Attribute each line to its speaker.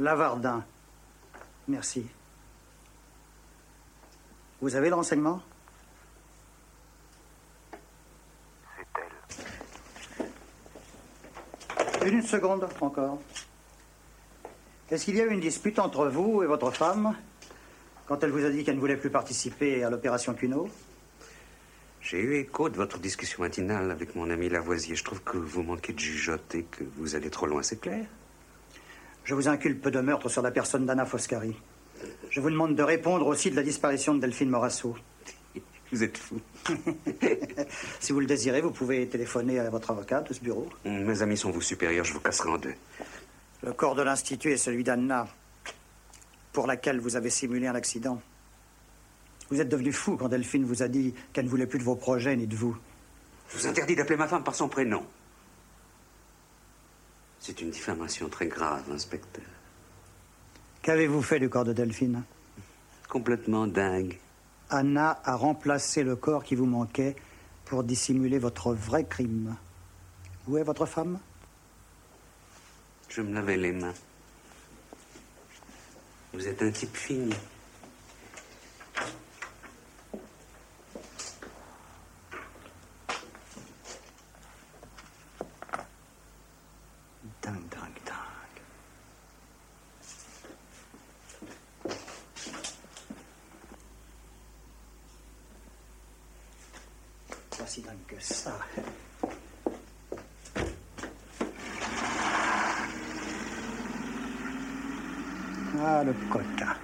Speaker 1: Lavardin. Merci. Vous avez le renseignement?
Speaker 2: C'est elle.
Speaker 1: Une seconde encore. Est-ce qu'il y a eu une dispute entre vous et votre femme quand elle vous a dit qu'elle ne voulait plus participer à l'opération Cuno?
Speaker 3: J'ai eu écho de votre discussion matinale avec mon ami Lavoisier. Je trouve que vous manquez de jugeote et que vous allez trop loin, c'est clair?
Speaker 1: Je vous inculpe de meurtre sur la personne d'Anna Foscari. Je vous demande de répondre aussi de la disparition de Delphine Morasso.
Speaker 3: Vous êtes fou.
Speaker 1: Si vous le désirez, vous pouvez téléphoner à votre avocat de ce bureau.
Speaker 3: Mes amis sont vos supérieurs, je vous casserai en deux.
Speaker 1: Le corps de l'Institut est celui d'Anna, pour laquelle vous avez simulé un accident. Vous êtes devenu fou quand Delphine vous a dit qu'elle ne voulait plus de vos projets ni de vous.
Speaker 3: Je vous interdis d'appeler ma femme par son prénom. C'est une diffamation très grave, inspecteur.
Speaker 1: Qu'avez-vous fait du corps de Delphine?
Speaker 3: Complètement dingue.
Speaker 1: Anna a remplacé le corps qui vous manquait pour dissimuler votre vrai crime. Où est votre femme?
Speaker 3: Je me lavais les mains. Vous êtes un type fini.
Speaker 1: Dingue, dingue, dingue. Pas si dingue que ça. Ah, le coquin.